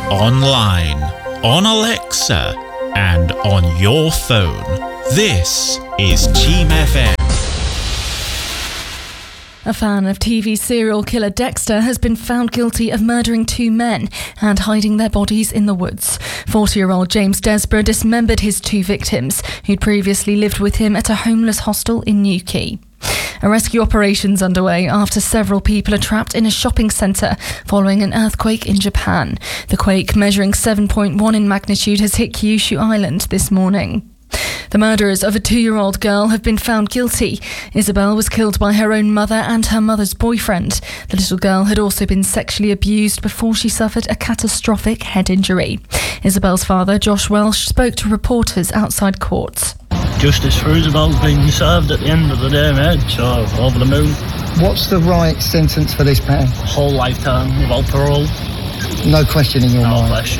online, on Alexa, and on your phone. This is Team FM. A fan of TV serial killer Dexter has been found guilty of murdering 2 men and hiding their bodies in the woods. 40-year-old James Desborough dismembered his 2 victims, who'd previously lived with him at a homeless hostel in Newquay. A rescue operation's underway after several people are trapped in a shopping centre following an earthquake in Japan. The quake, measuring 7.1 in magnitude, has hit Kyushu Island this morning. The murderers of a 2-year-old girl have been found guilty. Isabel was killed by her own mother and her mother's boyfriend. The little girl had also been sexually abused before she suffered a catastrophic head injury. Isabel's father, Josh Welsh, spoke to reporters outside court. Justice for Isabel's been served at the end of the day, mate, so over the moon. What's the right sentence for this man? Whole lifetime without parole. No question in your mind? No question.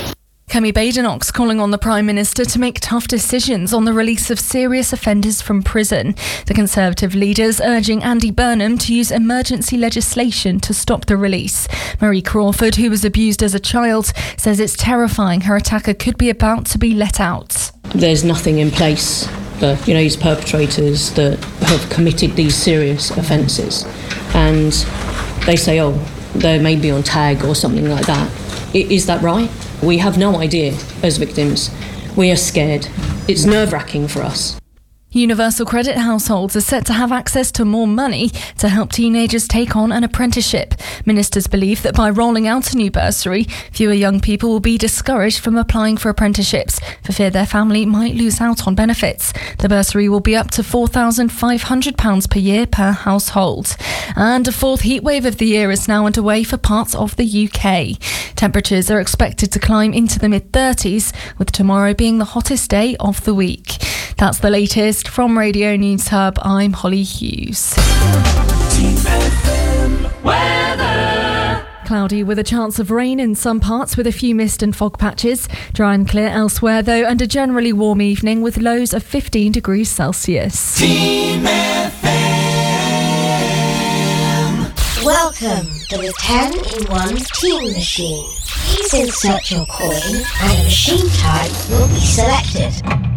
Kemi Badenoch's calling on the Prime Minister to make tough decisions on the release of serious offenders from prison. The Conservative leaders urging Andy Burnham to use emergency legislation to stop the release. Marie Crawford, who was abused as a child, says it's terrifying her attacker could be about to be let out. There's nothing in place for, these perpetrators that have committed these serious offences. And they say, they may be on tag or something like that. Is that right? We have no idea as victims. We are scared. It's nerve-wracking for us. Universal Credit households are set to have access to more money to help teenagers take on an apprenticeship. Ministers believe that by rolling out a new bursary, fewer young people will be discouraged from applying for apprenticeships for fear their family might lose out on benefits. The bursary will be up to £4,500 per year per household. And a 4th heatwave of the year is now underway for parts of the UK. Temperatures are expected to climb into the mid-30s, with tomorrow being the hottest day of the week. That's the latest from Radio News Hub. I'm Holly Hughes. Team FM weather. Cloudy with a chance of rain in some parts with a few mist and fog patches. Dry and clear elsewhere though, and a generally warm evening with lows of 15 degrees Celsius. Team FM. Welcome to the 10-in-1 Team Machine. Please insert your coin and a machine type will be selected.